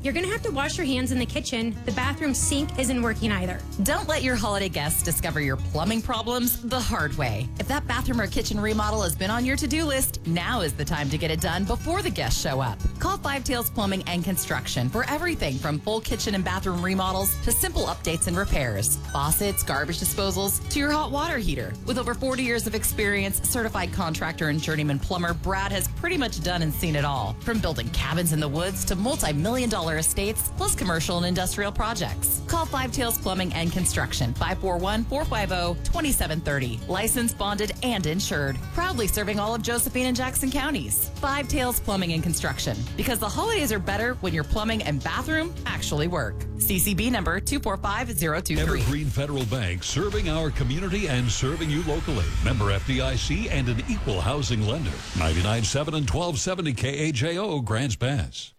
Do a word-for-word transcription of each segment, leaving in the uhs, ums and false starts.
you're going to have to wash your hands in the kitchen. The bathroom sink isn't working either. Don't let your holiday guests discover your plumbing problems the hard way. If that bathroom or kitchen remodel has been on your to-do list, now is the time to get it done before the guests show up. Call Five Tails Plumbing and Construction for everything from full kitchen and bathroom remodels to simple updates and repairs. Faucets, garbage disposals, to your hot water heater. With over forty years of experience, certified contractor and journeyman plumber, Brad has pretty much done and seen it all. From building cabins in the woods to multi-million dollar estates, plus commercial and industrial projects. Call Five Tails Plumbing and Construction, five four one, four five zero, two seven three zero. Licensed, bonded, and insured. Proudly serving all of Josephine and Jackson counties. Five Tails Plumbing and Construction. Because the holidays are better when your plumbing and bathroom actually work. C C B number two four five zero two three. Evergreen Federal Bank, serving our community and serving you locally. Member F D I C and an equal housing lender. ninety-nine point seven and twelve seventy K A J O, Grants Pass.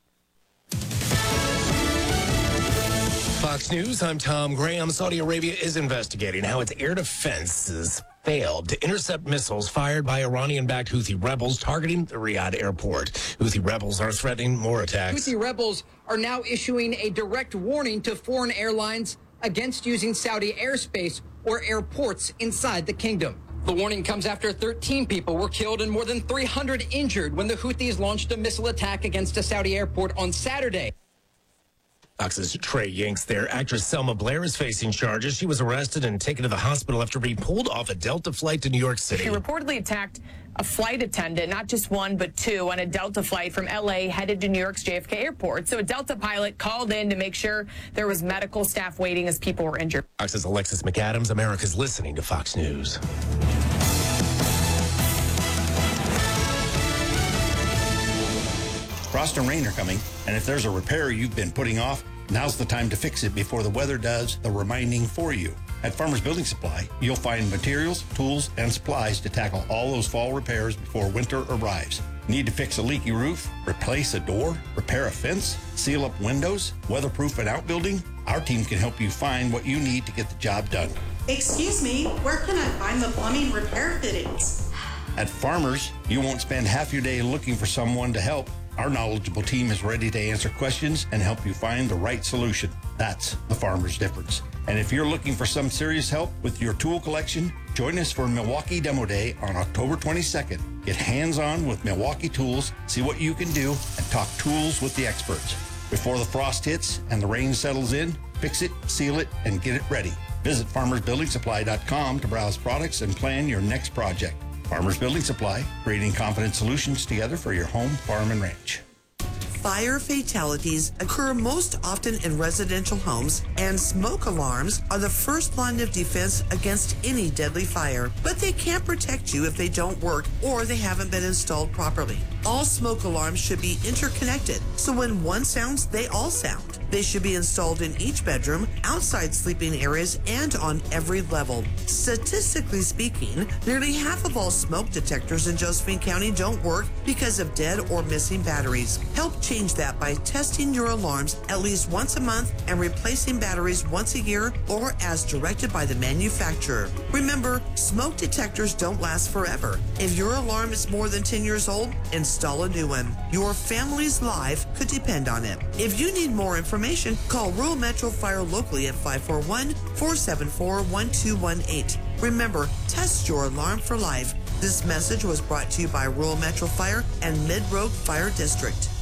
Fox News, I'm Tom Graham. Saudi Arabia is investigating how its air defenses failed to intercept missiles fired by Iranian-backed Houthi rebels targeting the Riyadh airport. Houthi rebels are threatening more attacks. Houthi rebels are now issuing a direct warning to foreign airlines against using Saudi airspace or airports inside the kingdom. The warning comes after thirteen people were killed and more than three hundred injured when the Houthis launched a missile attack against a Saudi airport on Saturday. Fox's Trey Yanks there. Actress Selma Blair is facing charges. She was arrested and taken to the hospital after being pulled off a Delta flight to New York City. She reportedly attacked a flight attendant, not just one, but two, on a Delta flight from L A headed to New York's J F K airport. So a Delta pilot called in to make sure there was medical staff waiting as people were injured. Fox's Alexis McAdams. America's listening to Fox News. Frost and rain are coming, and if there's a repair you've been putting off, now's the time to fix it before the weather does the reminding for you. At Farmers Building Supply, you'll find materials, tools, and supplies to tackle all those fall repairs before winter arrives. Need to fix a leaky roof, replace a door, repair a fence, seal up windows, weatherproof an outbuilding? Our team can help you find what you need to get the job done. Excuse me, where can I find the plumbing repair fittings? At Farmers, you won't spend half your day looking for someone to help. Our knowledgeable team is ready to answer questions and help you find the right solution. That's the Farmer's difference. And if you're looking for some serious help with your tool collection, join us for Milwaukee Demo Day on October twenty-second. Get hands-on with Milwaukee tools, see what you can do, and talk tools with the experts. Before the frost hits and the rain settles in, fix it, seal it, and get it ready. Visit farmers building supply dot com to browse products and plan your next project. Farmers Building Supply, creating confident solutions together for your home, farm, and ranch. Fire fatalities occur most often in residential homes, and smoke alarms are the first line of defense against any deadly fire. But they can't protect you if they don't work or they haven't been installed properly. All smoke alarms should be interconnected, so when one sounds, they all sound. They should be installed in each bedroom, outside sleeping areas, and on every level. Statistically speaking, nearly half of all smoke detectors in Josephine County don't work because of dead or missing batteries. Help change that by testing your alarms at least once a month and replacing batteries once a year or as directed by the manufacturer. Remember, smoke detectors don't last forever. If your alarm is more than ten years old, install a new one. Your family's life could depend on it. If you need more information, call Rural Metro Fire locally at five four one, four seven four, one two one eight. Remember, test your alarm for life. This message was brought to you by Rural Metro Fire and Mid-Road Fire District.